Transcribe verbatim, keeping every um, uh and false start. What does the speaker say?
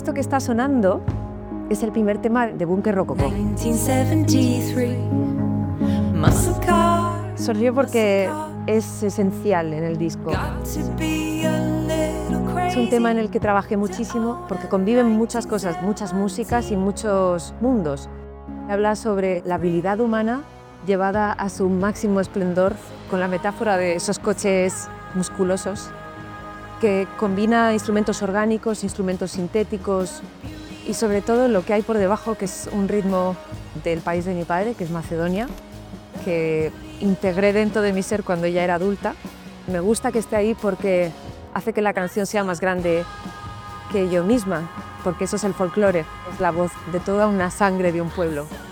Esto que está sonando es el primer tema de Búnker Rococó. Surgió porque es esencial en el disco. Es un tema en el que trabajé muchísimo porque conviven muchas cosas, muchas músicas y muchos mundos. Habla sobre la habilidad humana llevada a su máximo esplendor con la metáfora de esos coches musculosos, que combina instrumentos orgánicos, instrumentos sintéticos y sobre todo lo que hay por debajo, que es un ritmo del país de mi padre, que es Macedonia, que integré dentro de mi ser cuando ya era adulta. Me gusta que esté ahí porque hace que la canción sea más grande que yo misma, porque eso es el folclore, es la voz de toda una sangre de un pueblo.